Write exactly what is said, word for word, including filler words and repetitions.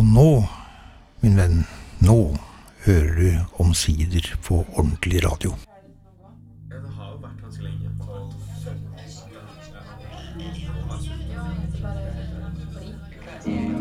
nå, min venn, nå hører du omsider på ordentlig radio. Ja, det har jo vært ganske lenge. Og